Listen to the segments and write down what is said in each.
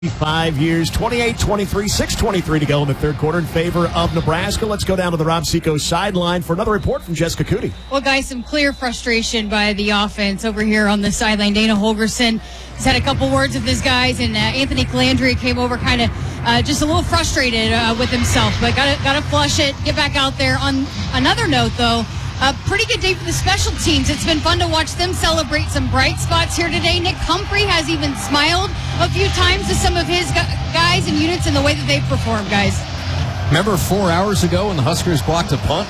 5 years, 28-23, 6:23 to go in the third quarter in favor of Nebraska. Let's go down to the Rob Seco sideline for another report from Jessica Coody. Well, guys, some clear frustration by the offense over here on the sideline. Dana Holgerson has had a couple words with his guys, and Anthony Calandria came over kind of just a little frustrated with himself, but got to flush it, get back out there. On another note, though, a pretty good day for the special teams. It's been fun to watch them celebrate some bright spots here today. Nick Humphrey has even smiled a few times to some of his guys and units in the way that they've performed, guys. Remember 4 hours ago when the Huskers blocked a punt?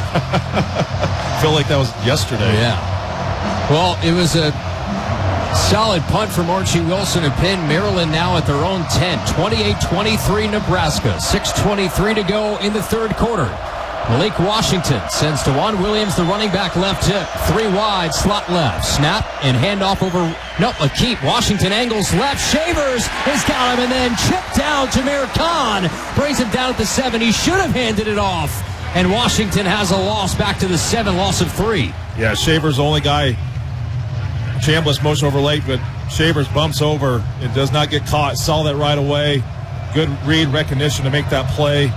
Feel like that was yesterday. Yeah. Well, it was a solid punt from Archie Wilson and Penn. Maryland now at their own 10. 28-23 Nebraska. 6:23 to go in the third quarter. Malik Washington sends DeJuan Williams, the running back, left hip. 3 wide, slot left. Snap and handoff over. Nope, a keep. Washington angles left. Shavers has got him, and then chipped down. Jameer Khan brings him down at the 7. He should have handed it off. And Washington has a loss back to the 7, loss of 3. Yeah, Shavers the only guy. Chambliss motion over late, but Shavers bumps over. It does not get caught. Saw that right away. Good read recognition to make that play.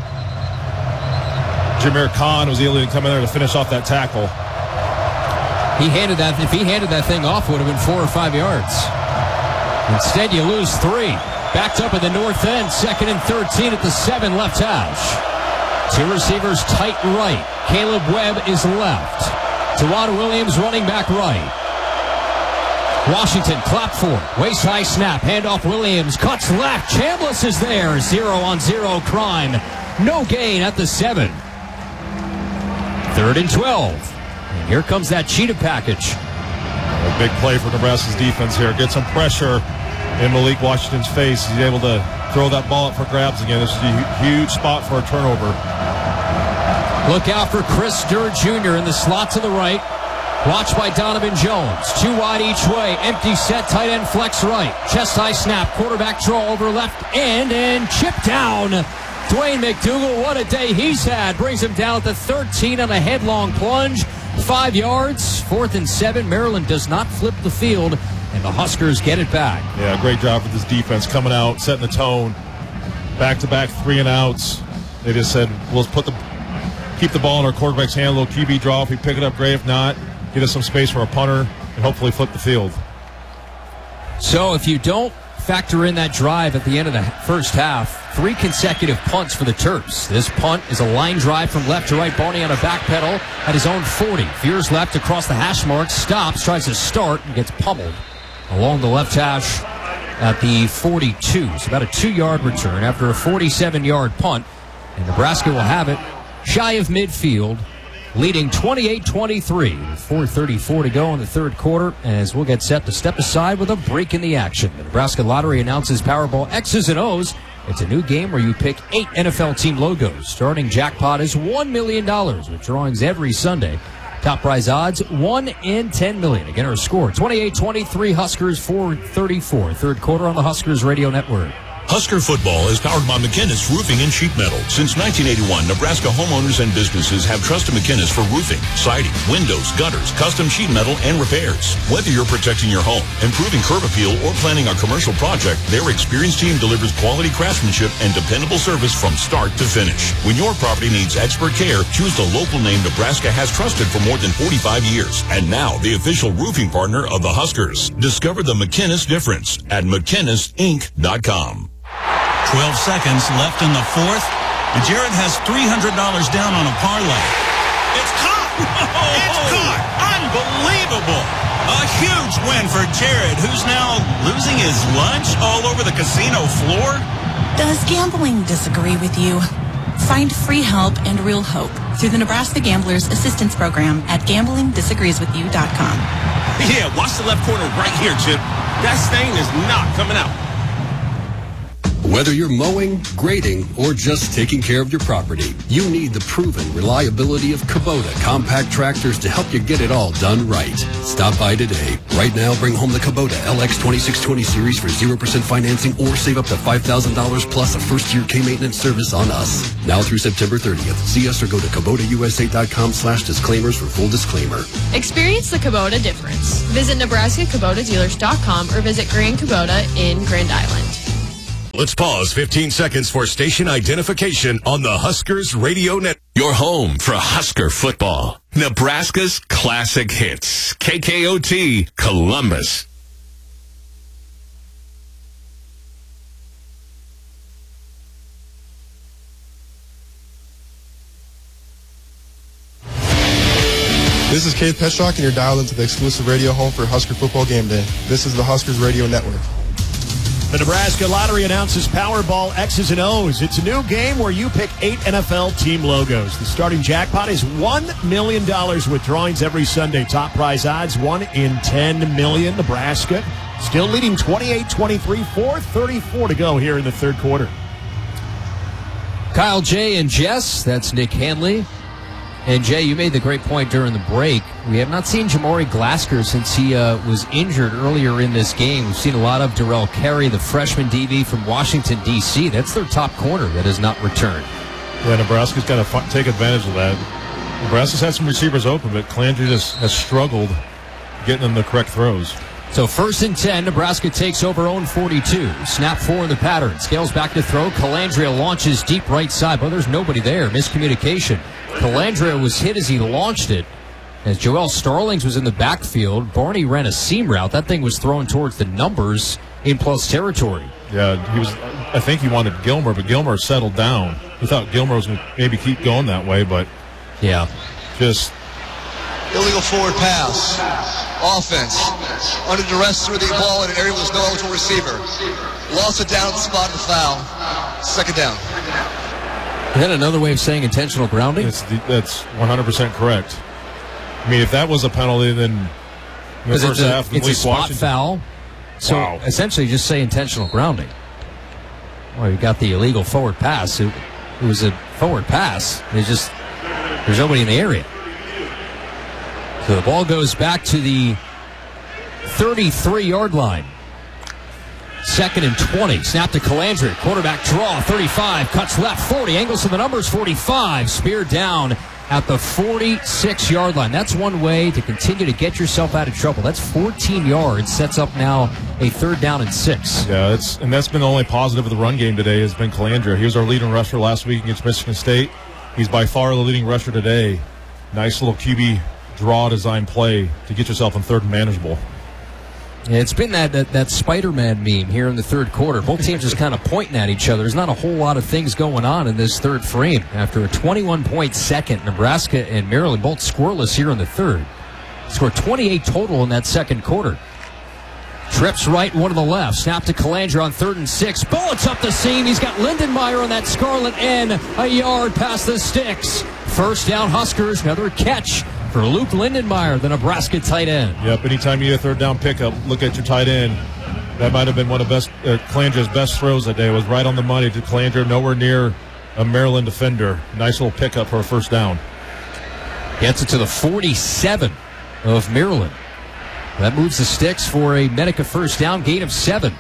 Jameer Khan was able to come in there to finish off that tackle. If he handed that thing off, it would have been 4 or 5 yards. Instead, you lose 3. Backed up at the north end, 2nd and 13 at the 7 left hash. 2 receivers tight right. Caleb Webb is left. DeJuan Williams running back right. Washington clap for it. Waist high snap. Handoff Williams. Cuts left. Chambliss is there. 0-on-0 crime. No gain at the 7. 3rd and 12. And here comes that cheetah package. A big play for Nebraska's defense here. Get some pressure in Malik Washington's face. He's able to throw that ball up for grabs again. This is a huge spot for a turnover. Look out for Chris Durr Jr. in the slot to the right. Watched by Donovan Jones. 2 wide each way. Empty set, tight end flex right. Chest high snap. Quarterback draw over left end and chip down. Dwayne McDougal, what a day he's had. Brings him down at the 13 on a headlong plunge. 5 yards, 4th and 7. Maryland does not flip the field, and the Huskers get it back. Yeah, great job for this defense coming out, setting the tone. Back-to-back 3-and-outs. They just said, we'll keep the ball in our quarterback's hand, a little QB draw. If we pick it up, great. If not, get us some space for a punter and hopefully flip the field. So if you don't factor in that drive at the end of the first half, 3 consecutive punts for the Terps. This punt is a line drive from left to right. Barney on a back pedal at his own 40. Veers left across the hash mark, stops, tries to start, and gets pummeled along the left hash at the 42. It's about a 2-yard return after a 47-yard punt. And Nebraska will have it shy of midfield, leading 28-23 with 4:34 to go in the third quarter, as we'll get set to step aside with a break in the action. The Nebraska Lottery announces Powerball X's and O's. It's a new game where you pick 8 NFL team logos. Starting jackpot is $1 million, with drawings every Sunday. Top prize odds, 1 in 10 million. Again, our score, 28-23 Huskers, 4:34. Third quarter on the Huskers Radio Network. Husker football is powered by McInnes Roofing and Sheet Metal. Since 1981, Nebraska homeowners and businesses have trusted McInnes for roofing, siding, windows, gutters, custom sheet metal, and repairs. Whether you're protecting your home, improving curb appeal, or planning a commercial project, their experienced team delivers quality craftsmanship and dependable service from start to finish. When your property needs expert care, choose the local name Nebraska has trusted for more than 45 years. And now, the official roofing partner of the Huskers. Discover the McInnes difference at McInnesInc.com. 12 seconds left in the fourth. And Jared has $300 down on a parlay. It's caught! It's caught! Unbelievable! A huge win for Jared, who's now losing his lunch all over the casino floor. Does gambling disagree with you? Find free help and real hope through the Nebraska Gamblers Assistance Program at gamblingdisagreeswithyou.com. Yeah, watch the left corner right here, Chip. That stain is not coming out. Whether you're mowing, grading, or just taking care of your property, you need the proven reliability of Kubota compact tractors to help you get it all done right. Stop by today. Right now, bring home the Kubota LX 2620 series for 0% financing or save up to $5,000 plus a first-year K-maintenance service on us. Now through September 30th. See us or go to KubotaUSA.com/disclaimers for full disclaimer. Experience the Kubota difference. Visit NebraskaKubotaDealers.com or visit Grand Kubota in Grand Island. Let's pause 15 seconds for station identification on the Huskers Radio Net. Your home for Husker football. Nebraska's classic hits. KKOT Columbus. This is Keith Petrock, and you're dialed into the exclusive radio home for Husker Football Game Day. This is the Huskers Radio Network. The Nebraska Lottery announces Powerball X's and O's. It's a new game where you pick 8 NFL team logos. The starting jackpot is $1 million with drawings every Sunday. Top prize odds, 1 in 10 million. Nebraska still leading 28-23, 4:34 to go here in the third quarter. Kyle, Jay, and Jess, that's Nick Hanley. And Jay, you made the great point during the break. We have not seen Jamori Glasker since he was injured earlier in this game. We've seen a lot of Darrell Carey, the freshman DB from Washington, D.C. That's their top corner that has not returned. Yeah, Nebraska's got to take advantage of that. Nebraska's had some receivers open, but Calandria just has struggled getting them the correct throws. So 1st and 10, Nebraska takes over own 42. Snap 4 in the pattern. Scales back to throw. Calandria launches deep right side, but there's nobody there. Miscommunication. Calandria was hit as he launched it. As Joel Starlings was in the backfield, Barney ran a seam route. That thing was thrown towards the numbers in plus territory. Yeah, I think he wanted Gilmer, but Gilmer settled down. He thought Gilmer was going to maybe keep going that way, but yeah, just illegal forward pass. Offense. Under duress threw the ball in an area where there's no eligible receiver. Lost it down at the spot of the foul. 2nd down. Is that another way of saying intentional grounding? That's 100% correct. I mean, if that was a penalty, then in the first half, it's a spot foul. So essentially, just say intentional grounding. Well, you got the illegal forward pass. It was a forward pass. There's nobody in the area. So the ball goes back to the 33-yard line. 2nd and 20. Snap to Calandria. Quarterback draw. 35. Cuts left. 40. Angles to the numbers. 45. Speared down at the 46-yard line. That's one way to continue to get yourself out of trouble. That's 14 yards. Sets up now a 3rd down and 6. Yeah, that's been the only positive of the run game today has been Calandria. He was our leading rusher last week against Michigan State. He's by far the leading rusher today. Nice little QB draw design play to get yourself in 3rd and manageable. Yeah, it's been that Spider-Man meme here in the third quarter. Both teams just kind of pointing at each other. There's not a whole lot of things going on in this third frame. After a 21-point second, Nebraska and Maryland both scoreless here in the third. Scored 28 total in that second quarter. Trips right, one to the left. Snap to Calandria on 3rd and 6. Bullets up the seam. He's got Lindenmeyer on that scarlet end. A yard past the sticks. 1st down Huskers. Another catch for Luke Lindenmeyer, the Nebraska tight end. Yep, anytime you get a 3rd down pickup, look at your tight end. That might have been one of Calandria's best throws that day. It was right on the money to Calandria, nowhere near a Maryland defender. Nice little pickup for a 1st down. Gets it to the 47 of Maryland. That moves the sticks for a Medica 1st down, gain of 7.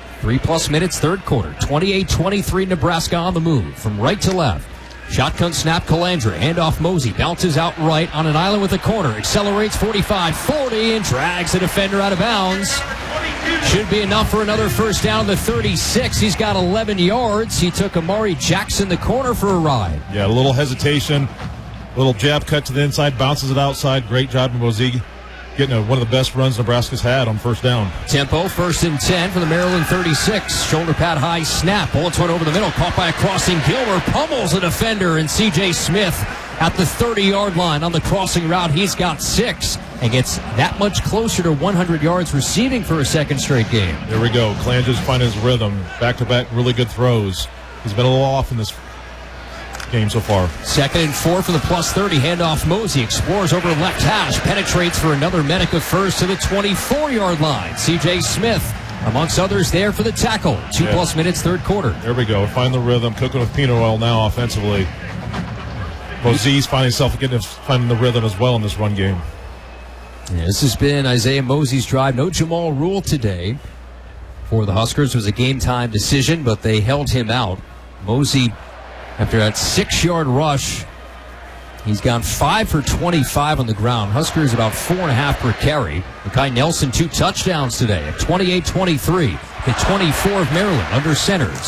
3+ minutes, third quarter. 28-23 Nebraska on the move from right to left. Shotgun snap, Calandria. Handoff Mosey. Bounces out right on an island with a corner. Accelerates 45-40 and drags the defender out of bounds. Should be enough for another 1st down. The 36. He's got 11 yards. He took Amari Jackson the corner for a ride. Yeah, a little hesitation. Little jab cut to the inside. Bounces it outside. Great job of Mosey. Getting one of the best runs Nebraska's had on 1st down. Tempo, 1st and 10 for the Maryland 36. Shoulder pad high snap. Bullets went over the middle. Caught by a crossing. Gilmer pummels the defender, and C.J. Smith at the 30-yard line on the crossing route. He's got 6 and gets that much closer to 100 yards receiving for a 2nd straight game. There we go. Calandria's finding his rhythm. Back-to-back really good throws. He's been a little off in this game so far. 2nd and 4 for the +30. Handoff Mosey. Explores over left hash. Penetrates for another Medica 1st to the 24-yard line. C.J. Smith, amongst others, there for the tackle. 2+ minutes, third quarter. There we go. Find the rhythm. Cooking with peanut oil now offensively. Mosey's finding the rhythm as well in this run game. Yeah, this has been Isaiah Mosey's drive. No Jamal Rule today for the Huskers. It was a game-time decision, but they held him out. Mosey, after that 6-yard rush He's gone 5 for 25 on the ground. Huskers about 4.5 per carry. Makai Nelson 2 touchdowns today at 28-23. The 24 of Maryland under center.